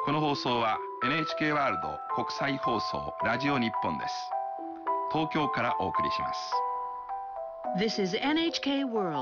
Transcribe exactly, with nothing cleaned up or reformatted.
この放送は エヌエイチケー ワールド国際放送ラジオ日本です。東京からお送りします。 This is エヌエイチケー World